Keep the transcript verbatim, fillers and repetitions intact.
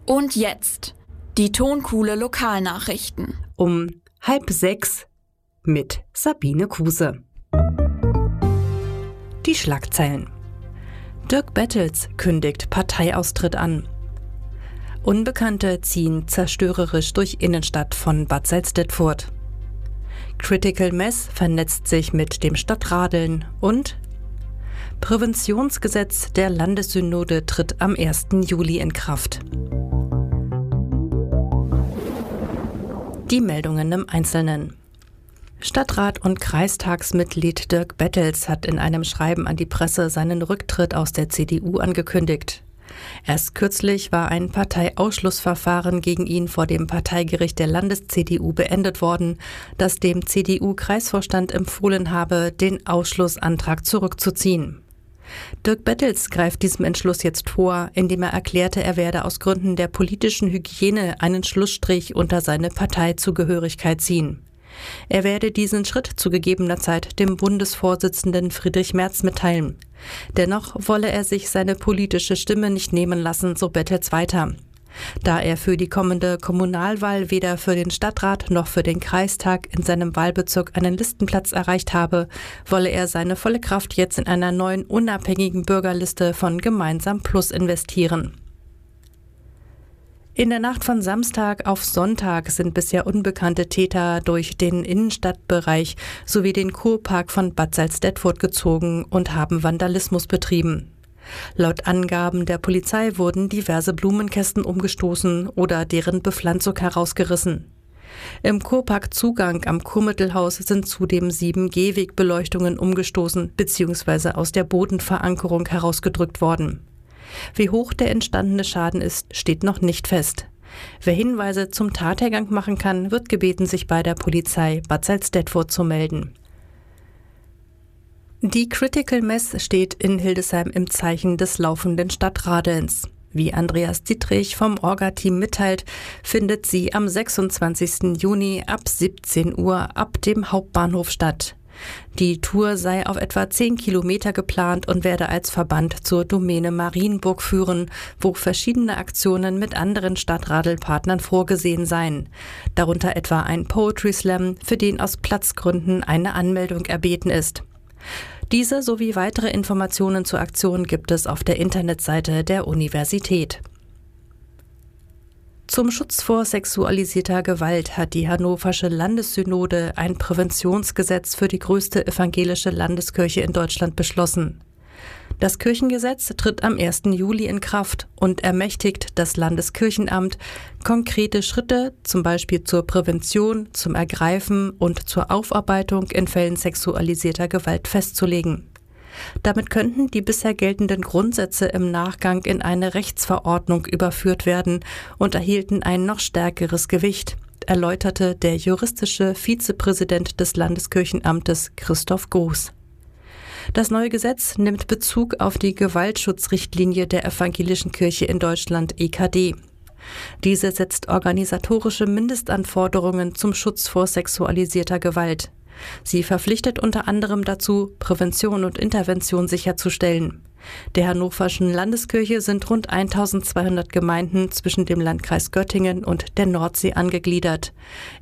Und jetzt die Tonkuhle Lokalnachrichten. Um halb sechs mit Sabine Kuse. Die Schlagzeilen. Dirk Battels kündigt Parteiaustritt an. Unbekannte ziehen zerstörerisch durch Innenstadt von Bad Salzdetfurt. Critical Mass vernetzt sich mit dem Stadtradeln und Präventionsgesetz der Landessynode tritt am ersten Juli in Kraft. Die Meldungen im Einzelnen. Stadtrat und Kreistagsmitglied Dirk Battels hat in einem Schreiben an die Presse seinen Rücktritt aus der C D U angekündigt. Erst kürzlich war ein Parteiausschlussverfahren gegen ihn vor dem Parteigericht der Landes-C D U beendet worden, das dem C D U-Kreisvorstand empfohlen habe, den Ausschlussantrag zurückzuziehen. Dirk Battels greift diesem Entschluss jetzt vor, indem er erklärte, er werde aus Gründen der politischen Hygiene einen Schlussstrich unter seine Parteizugehörigkeit ziehen. Er werde diesen Schritt zu gegebener Zeit dem Bundesvorsitzenden Friedrich Merz mitteilen. Dennoch wolle er sich seine politische Stimme nicht nehmen lassen, so Battels weiter. Da er für die kommende Kommunalwahl weder für den Stadtrat noch für den Kreistag in seinem Wahlbezirk einen Listenplatz erreicht habe, wolle er seine volle Kraft jetzt in einer neuen unabhängigen Bürgerliste von Gemeinsam Plus investieren. In der Nacht von Samstag auf Sonntag sind bisher unbekannte Täter durch den Innenstadtbereich sowie den Kurpark von Bad Salzdetfurt gezogen und haben Vandalismus betrieben. Laut Angaben der Polizei wurden diverse Blumenkästen umgestoßen oder deren Bepflanzung herausgerissen. Im Kurparkzugang am Kurmittelhaus sind zudem sieben Gehwegbeleuchtungen umgestoßen bzw. aus der Bodenverankerung herausgedrückt worden. Wie hoch der entstandene Schaden ist, steht noch nicht fest. Wer Hinweise zum Tathergang machen kann, wird gebeten, sich bei der Polizei Bad Salzdetfurt zu melden. Die Critical Mass steht in Hildesheim im Zeichen des laufenden Stadtradelns. Wie Andreas Dietrich vom Orga-Team mitteilt, findet sie am sechsundzwanzigsten Juni ab siebzehn Uhr ab dem Hauptbahnhof statt. Die Tour sei auf etwa zehn Kilometer geplant und werde als Verband zur Domäne Marienburg führen, wo verschiedene Aktionen mit anderen Stadtradelpartnern vorgesehen seien. Darunter etwa ein Poetry Slam, für den aus Platzgründen eine Anmeldung erbeten ist. Diese sowie weitere Informationen zur Aktion gibt es auf der Internetseite der Universität. Zum Schutz vor sexualisierter Gewalt hat die Hannoversche Landessynode ein Präventionsgesetz für die größte evangelische Landeskirche in Deutschland beschlossen. Das Kirchengesetz tritt am ersten Juli in Kraft und ermächtigt das Landeskirchenamt, konkrete Schritte, zum Beispiel zur Prävention, zum Ergreifen und zur Aufarbeitung in Fällen sexualisierter Gewalt festzulegen. Damit könnten die bisher geltenden Grundsätze im Nachgang in eine Rechtsverordnung überführt werden und erhielten ein noch stärkeres Gewicht, erläuterte der juristische Vizepräsident des Landeskirchenamtes Christoph Groß. Das neue Gesetz nimmt Bezug auf die Gewaltschutzrichtlinie der Evangelischen Kirche in Deutschland E K D. Diese setzt organisatorische Mindestanforderungen zum Schutz vor sexualisierter Gewalt. Sie verpflichtet unter anderem dazu, Prävention und Intervention sicherzustellen. Der Hannoverschen Landeskirche sind rund eintausendzweihundert Gemeinden zwischen dem Landkreis Göttingen und der Nordsee angegliedert.